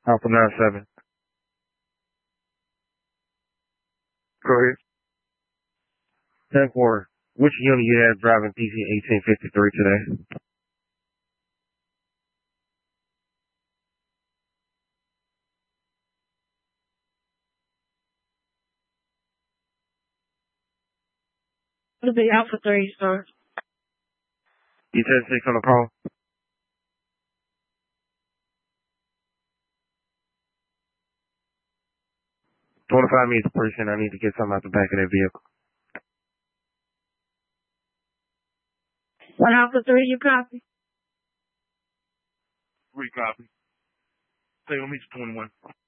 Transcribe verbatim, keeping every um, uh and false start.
Alpha nine seven. Go ahead. ten four. Which unit you have driving P C eighteen fifty-three today? It'll be Alpha three, sir. You ten six on the call? twenty-five meters per percent. I need to get something out the back of that vehicle. One Alpha three, you copy? Three copy. Say on me to twenty-one.